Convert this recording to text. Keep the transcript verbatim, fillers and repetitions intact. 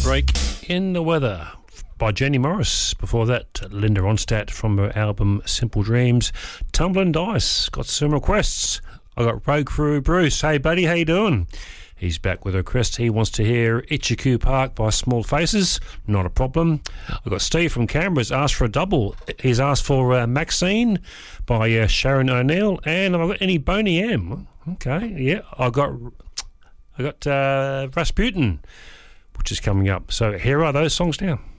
Break in the Weather by Jenny Morris. Before that, Linda Ronstadt from her album Simple Dreams. Tumbling Dice got some requests. I got Road Crew Bruce. Hey buddy, how you doing? He's back with a request. He wants to hear Itchycoo Park by Small Faces. Not a problem. I've got Steve from Canberra's asked for a double. He's asked for uh, Maxine by uh, Sharon O'Neill. And have I got any Boney M? Okay, yeah. I got I got uh, Rasputin, which is coming up. So here are those songs now.